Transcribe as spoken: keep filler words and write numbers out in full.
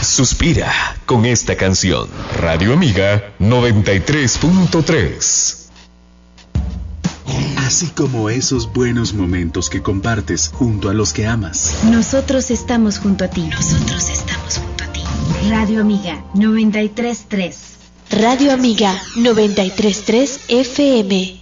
suspira con esta canción. Radio Amiga noventa y tres punto tres. Así como esos buenos momentos que compartes junto a los que amas. Nosotros estamos junto a ti. Nosotros estamos junto a ti. Radio Amiga noventa y tres punto tres. Radio Amiga noventa y tres punto tres F M.